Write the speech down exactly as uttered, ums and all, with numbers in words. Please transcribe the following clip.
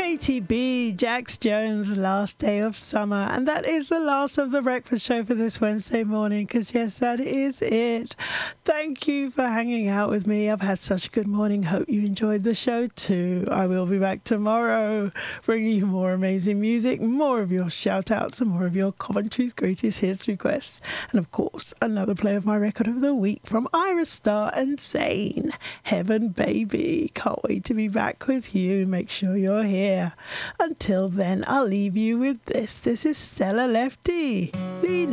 Katie B, Jax Jones, Last Day of Summer. And that is the last of the breakfast show for this Wednesday morning, because yes, that is it. Thank you for hanging out with me. I've had such a good morning. Hope you enjoyed the show too. I will be back tomorrow bringing you more amazing music, more of your shout outs and more of your Coventry's greatest hits requests. And of course, another play of my record of the week from Iris Star and Zayn, Heaven Baby. Can't wait to be back with you. Make sure you're here. Until then, I'll leave you with this. This is Stella Lefty. Lean